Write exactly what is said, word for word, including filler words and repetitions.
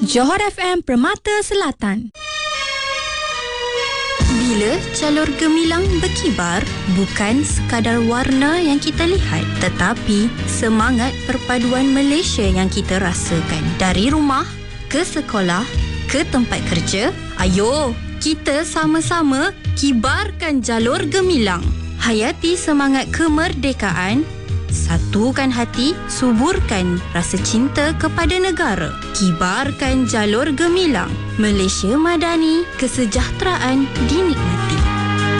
Johor F M Permata Selatan. Bila jalur gemilang berkibar, bukan sekadar warna yang kita lihat, tetapi semangat perpaduan Malaysia yang kita rasakan. Dari rumah, ke sekolah, ke tempat kerja, ayo, kita sama-sama kibarkan jalur gemilang. Hayati semangat kemerdekaan, satukan hati, suburkan rasa cinta kepada negara. Kibarkan jalur gemilang. Malaysia Madani, kesejahteraan dinikmati.